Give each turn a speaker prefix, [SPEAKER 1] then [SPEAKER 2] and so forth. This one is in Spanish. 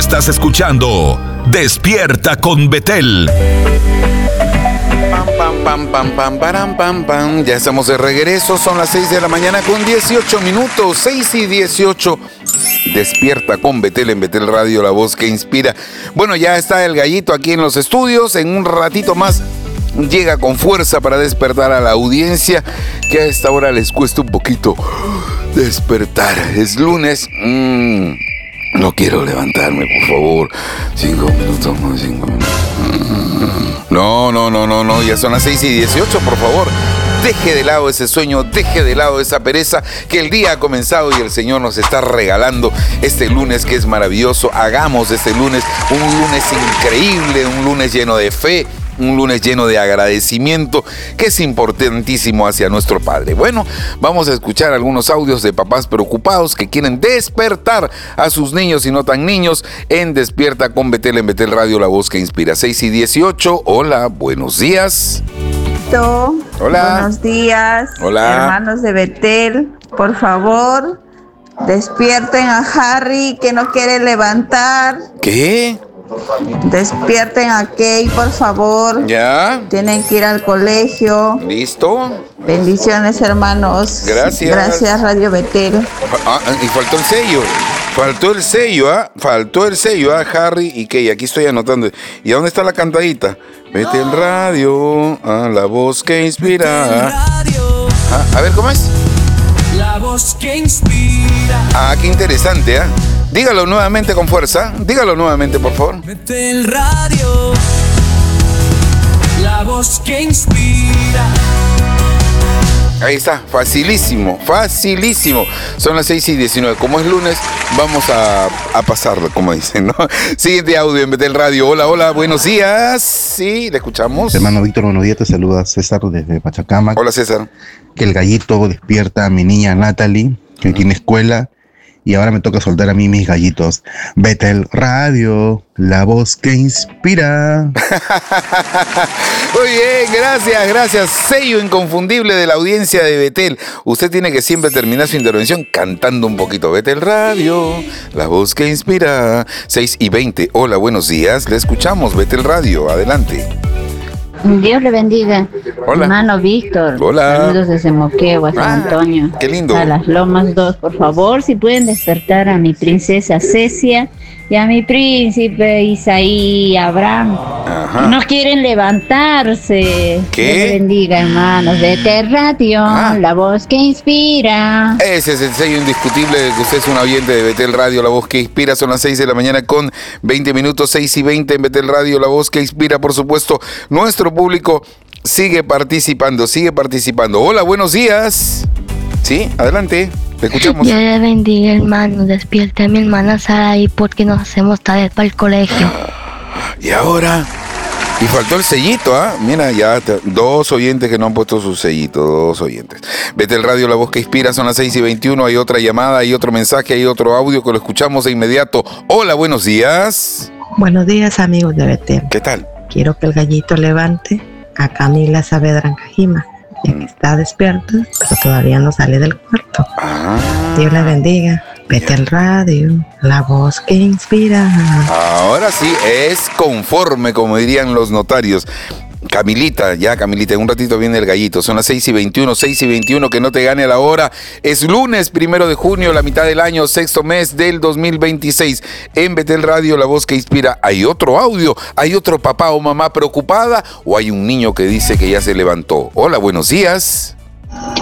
[SPEAKER 1] Estás escuchando Despierta con Betel.
[SPEAKER 2] Pam, pam, pam, param, pam, pam. Ya estamos de regreso, son las 6 de la mañana con 18 minutos, 6:18. Despierta con Betel en Betel Radio, la voz que inspira. Bueno, ya está el gallito aquí en los estudios, en un ratito más llega con fuerza para despertar a la audiencia, que a esta hora les cuesta un poquito despertar. Es lunes, no quiero levantarme, por favor. 5 minutos más, 5 minutos. No, ya son las 6:18, por favor. Deje de lado ese sueño, deje de lado esa pereza, que el día ha comenzado y el Señor nos está regalando este lunes que es maravilloso. Hagamos de este lunes un lunes increíble, un lunes lleno de fe, un lunes lleno de agradecimiento, que es importantísimo hacia nuestro Padre. Bueno, vamos a escuchar algunos audios de papás preocupados que quieren despertar a sus niños y no tan niños en Despierta con Betel en Betel Radio, la voz que inspira. 6:18. Hola, buenos días. Hola.
[SPEAKER 3] Buenos días.
[SPEAKER 2] Hola.
[SPEAKER 3] Hermanos de Betel, por favor, despierten a Harry que no quiere levantar.
[SPEAKER 2] ¿Qué?
[SPEAKER 3] Despierten a Kay, por favor.
[SPEAKER 2] ¿Ya?
[SPEAKER 3] Tienen que ir al colegio.
[SPEAKER 2] ¿Listo?
[SPEAKER 3] Bendiciones, hermanos.
[SPEAKER 2] Gracias.
[SPEAKER 3] Gracias, Radio Betel.
[SPEAKER 2] Y faltó el sello. Faltó el sello, Harry y Kay. Aquí estoy anotando. ¿Y dónde está la cantadita? Betel Radio, la voz que inspira. A ver, ¿cómo es?
[SPEAKER 4] La voz que inspira.
[SPEAKER 2] Qué interesante, Dígalo nuevamente con fuerza. Dígalo nuevamente, por favor.
[SPEAKER 4] Betel Radio. La voz que inspira.
[SPEAKER 2] Ahí está, facilísimo. Son las 6:19. Como es lunes, vamos a pasarlo, como dicen, ¿no? Siguiente audio en Betel Radio. Hola, buenos días. Sí, le escuchamos.
[SPEAKER 5] Hermano Víctor, buenos días. Te saluda César desde Pachacamac.
[SPEAKER 2] Hola, César.
[SPEAKER 5] Que el gallito despierta a mi niña Natalie, que tiene escuela. Y ahora me toca soltar a mí mis gallitos. Betel Radio, la voz que inspira.
[SPEAKER 2] Muy bien, gracias. Sello inconfundible de la audiencia de Betel. Usted tiene que siempre terminar su intervención cantando un poquito. Betel Radio, la voz que inspira. 6:20. Hola, buenos días. Le escuchamos, Betel Radio. Adelante.
[SPEAKER 6] Dios le bendiga.
[SPEAKER 2] Hola.
[SPEAKER 6] Hermano Víctor.
[SPEAKER 2] Hola.
[SPEAKER 6] Saludos desde Moquegua, San Antonio.
[SPEAKER 2] Qué lindo.
[SPEAKER 6] A las Lomas 2, por favor, si pueden despertar a mi princesa Cecia y a mi príncipe Isaí Abraham.
[SPEAKER 2] Ajá.
[SPEAKER 6] No quieren levantarse.
[SPEAKER 2] ¿Qué?
[SPEAKER 6] Dios le bendiga, hermanos. Betel Radio, la voz que inspira.
[SPEAKER 2] Ese es el sello indiscutible de que usted es un oyente de Betel Radio, la voz que inspira. Son las 6 de la mañana con 20 minutos, 6:20 en Betel Radio, la voz que inspira. Por supuesto, nuestro público sigue participando. Hola, buenos días. Sí, adelante, te escuchamos.
[SPEAKER 7] Dios le bendiga, hermano. Despierta a mi hermana Sara y porque nos hacemos tareas para el colegio.
[SPEAKER 2] Y ahora, y faltó el sellito, Mira, ya dos oyentes que no han puesto su sellito, 2 oyentes. Betel Radio, la voz que inspira, son las 6:21, hay otra llamada, hay otro mensaje, hay otro audio que lo escuchamos de inmediato. Hola, buenos días.
[SPEAKER 8] Buenos días, amigos de Betel.
[SPEAKER 2] ¿Qué tal?
[SPEAKER 8] Quiero que el gallito levante a Camila Saavedra Cajima, ya que está despierta, pero todavía no sale del cuarto. Dios la bendiga. Betel Radio, la voz que inspira.
[SPEAKER 2] Ahora sí, es conforme, como dirían los notarios. Camilita, en un ratito viene el gallito. Son las 6:21, que no te gane la hora. Es lunes 1 de junio, la mitad del año, 6º mes del 2026. En Betel Radio, la voz que inspira. ¿Hay otro audio? ¿Hay otro papá o mamá preocupada? ¿O hay un niño que dice que ya se levantó? Hola, buenos días.